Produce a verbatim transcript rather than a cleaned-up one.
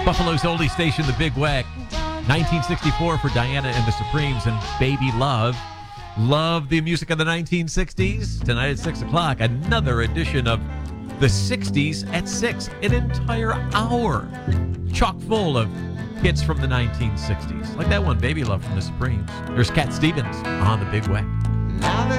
Buffalo's oldie station, The Big Weck. nineteen sixty-four for Diana and the Supremes and Baby Love. Love the music of the nineteen sixties. Tonight at six o'clock, another edition of the sixties at six. An entire hour chock full of hits from the nineteen sixties. Like that one, Baby Love from the Supremes. There's Cat Stevens on The Big Weck. Now that